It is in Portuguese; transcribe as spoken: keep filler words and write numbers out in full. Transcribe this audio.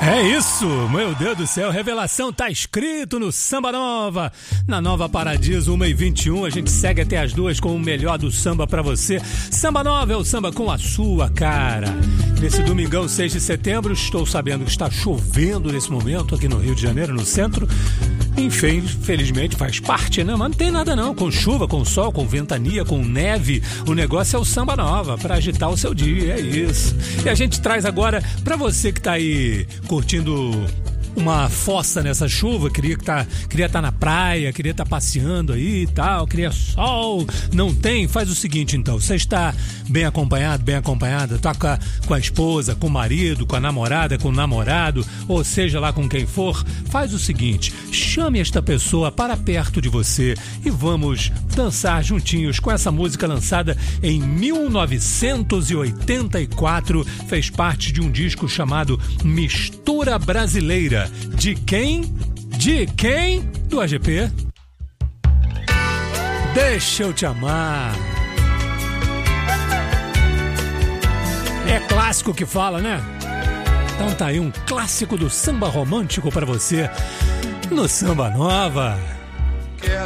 É isso, meu Deus do céu, revelação tá escrito no Samba Nova. Na Nova Paradiso, uma e vinte e um, a gente segue até as duas com o melhor do samba pra você. Samba Nova é o samba com a sua cara. Nesse domingão, seis de setembro, estou sabendo que está chovendo nesse momento aqui no Rio de Janeiro, no centro. Enfim, felizmente faz parte, né? Mas não tem nada não, com chuva, com sol, com ventania, com neve. O negócio é o Samba Nova, pra agitar o seu dia, é isso. E a gente traz agora pra você que tá aí curtindo uma fossa nessa chuva, queria estar tá, queria tá na praia, queria estar tá passeando aí e tal, queria sol, não tem? Faz o seguinte então, você está bem acompanhado, bem acompanhada, tá com a, com a esposa, com o marido, com a namorada, com o namorado, ou seja lá com quem for, faz o seguinte, chame esta pessoa para perto de você e vamos dançar juntinhos com essa música lançada em mil novecentos e oitenta e quatro, fez parte de um disco chamado Mistura Brasileira. De quem? De quem? Do A G P. Deixa eu te amar. É clássico que fala, né? Então tá aí um clássico do samba romântico pra você no Samba Nova. Quer